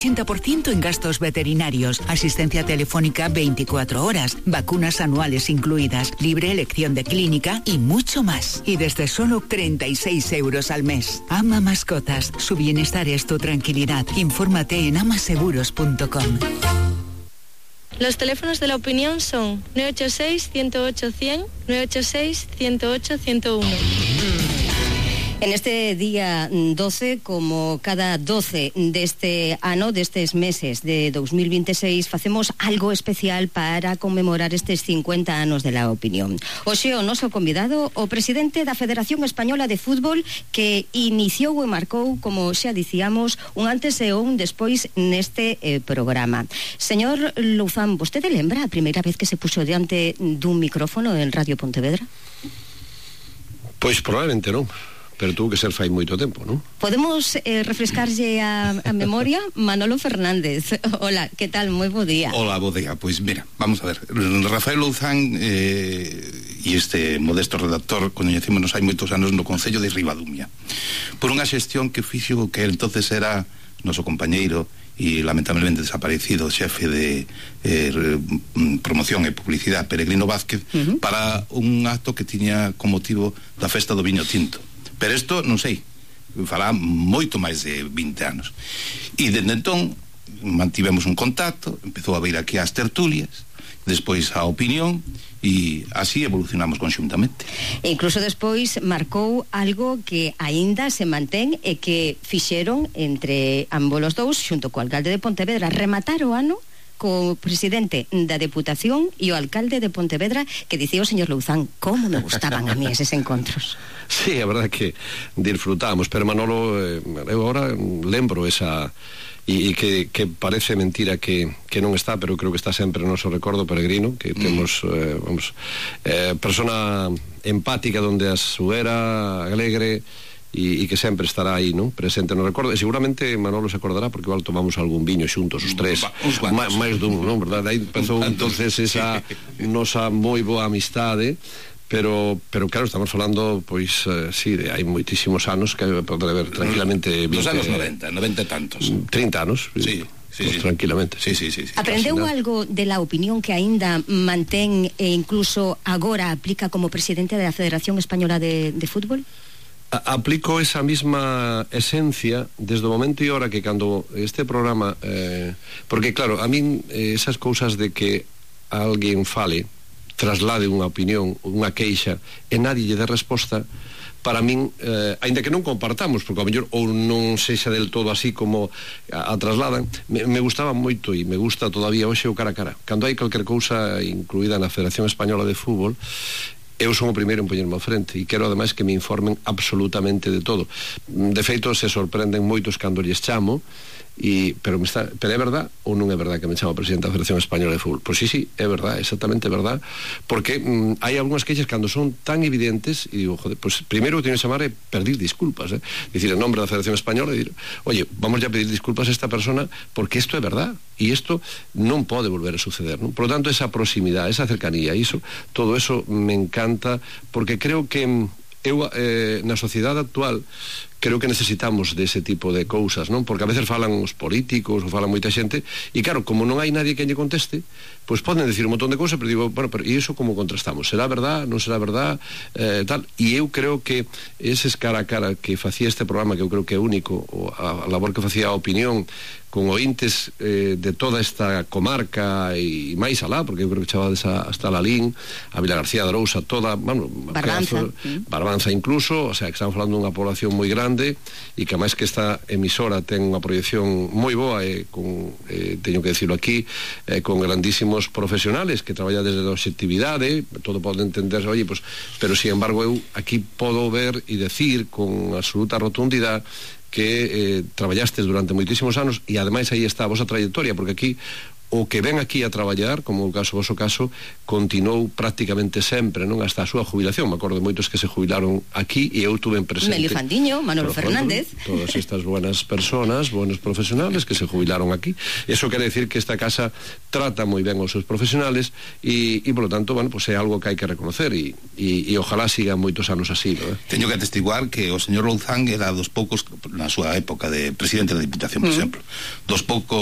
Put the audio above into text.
80% en gastos veterinarios, asistencia telefónica 24 horas, vacunas anuales incluidas, libre elección de clínica y mucho más. Y desde solo 36 euros al mes. Ama Mascotas, su bienestar es tu tranquilidad. Infórmate en amaseguros.com. Los teléfonos de la opinión son 986-108-100, 986-108-101. En este día 12, como cada 12 deste ano, destes meses de 2026, facemos algo especial para conmemorar estes 50 anos de la opinión. Hoxe o noso convidado, o presidente da Federación Española de Fútbol, que iniciou e marcou, como xa dicíamos, un antes e un despois neste programa. Señor Louzán, vostede lembra a primeira vez que se puxo diante dun micrófono en Radio Pontevedra? Pois probablemente non. Pero tuvo que ser fai moito tempo, non? Podemos refrescarlle a memoria? Manolo Fernández. Hola, que tal? Moi bo día. Hola, bo día. Pois mira, vamos a ver. Rafael Louzán e este modesto redactor coñecémonos hai moitos anos no Concello de Ribadumia por unha xestión que fixo que entonces era noso compañeiro e lamentablemente desaparecido xefe de promoción e publicidade, Peregrino Vázquez, para un acto que tiña como motivo da festa do viño tinto. Pero isto, non sei, fará moito máis de 20 anos. E dende entón mantivemos un contacto, empezou a vir aquí ás tertulias, despois a opinión, e así evolucionamos conxuntamente. E incluso despois marcou algo que aínda se mantén e que fixeron entre ambos os dous, xunto co alcalde de Pontevedra, rematar o ano co presidente da Deputación e o alcalde de Pontevedra, que dicía o señor Louzán, como me gustaban a mí eses encontros. Sí, a verdade que disfrutamos, pero Manolo, eu agora lembro esa... E que parece mentira que non está, pero creo que está sempre no noso recordo, Peregrino, que temos persona empática donde a súera, alegre, e que sempre estará aí, non? Presente no recordo, e seguramente Manolo se acordará porque igual tomamos algún viño xuntos os tres, máis dun, non? Verdade? Aí empezou entonces esa nosa moi boa amistade. Pero claro, estamos falando, pois, sí, de hai moitísimos anos que pode haber tranquilamente 20... Nos anos 90 e tantos. 30 anos. Sí, pues tranquilamente. Sí. Aprendeu algo de la opinión que aínda mantén e incluso agora aplica como presidente da Federación Española de Fútbol? Aplico esa misma esencia desde o momento e hora que cando este programa... porque claro, a min esas cousas de que alguén fale, traslade unha opinión, unha queixa e nadie lle dé resposta, para min, aínda que non compartamos, porque ao mellor ou non sexa del todo así como a trasladan, me gustaba moito e me gusta todavía hoxe o cara a cara. Cando hai calquer cousa incluída na Federación Española de Fútbol, eu son o primeiro en poñerme ao frente e quero ademais que me informen absolutamente de todo. De feito, se sorprenden moitos cando lles chamo, pero é verdad ou non é verdad que me chamo presidente da Federación Española de Fútbol? Pois sí, é verdad, exactamente verdad, porque hai algunhas queixas cando son tan evidentes e digo, joder, pois primeiro o que teño que chamar é pedir disculpas, dicir, en nombre da Federación Española, e dir, oye, vamos ya a pedir disculpas a esta persona porque isto é verdad e isto non pode volver a suceder, non? Por lo tanto, esa proximidade, esa cercanía, todo eso me encanta, porque creo que eu na sociedade actual creo que necesitamos dese tipo de cousas, non? Porque a veces falan os políticos ou falan moita xente e claro, como non hai nadie que lle conteste, pois poden decir un montón de cousas, pero digo, bueno, pero e iso como contrastamos? Será verdad? Non será verdad? Tal. E eu creo que eses cara a cara que facía este programa, que eu creo que é único, a labor que facía a opinión con ointes de toda esta comarca e máis alá, porque eu creo que chavades hasta Lalín, a Vila García de Arousa, toda, bueno, Barbanza incluso, o sea, que estamos falando dunha población moi grande e que máis que esta emisora ten unha proyección moi boa e teño que decirlo aquí, con grandísimos profesionales que traballan desde a obxectividade, todo pode entender, oye, pues, pero sin embargo eu aquí podo ver e decir con absoluta rotundidade que traballastes durante moitísimos anos e ademais aí está a vosa trayectoria, porque aquí o que ven aquí a traballar, como o voso caso, continuou prácticamente sempre, non, hasta a súa jubilación. Me acordo de moitos que se jubilaron aquí e eu tuve presente Melio Fandiño, Manolo Fernández, todas estas buenas personas, buenos profesionales que se jubilaron aquí. Eso quere decir que esta casa trata moi ben aos seus profesionales e por lo tanto, bueno, pues é algo que hai que reconocer e ojalá sigan moitos anos así, ¿no? Teño que atestiguar que o señor Louzán era dos poucos, na súa época de presidente da Diputación, por exemplo, dos poucos